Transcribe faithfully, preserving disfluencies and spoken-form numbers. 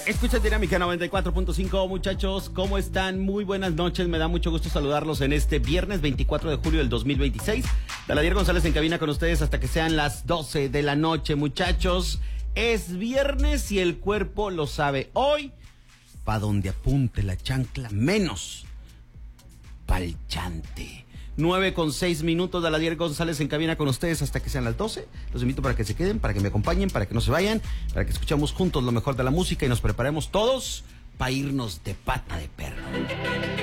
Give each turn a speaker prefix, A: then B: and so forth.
A: Escucha Dinámica noventa y cuatro punto cinco, muchachos, ¿cómo están? Muy buenas noches, me da mucho gusto saludarlos en este viernes veinticuatro de julio del dos mil veintiséis. Daladier González en cabina con ustedes hasta que sean las doce de la noche, muchachos. Es viernes y el cuerpo lo sabe. Hoy, pa' donde apunte la chancla, menos pa'l chante. nueve con seis minutos, Daladier González en cabina con ustedes hasta que sean las doce. Los invito para que se queden, para que me acompañen, para que no se vayan, para que escuchemos juntos lo mejor de la música y nos preparemos todos para irnos de pata de perro.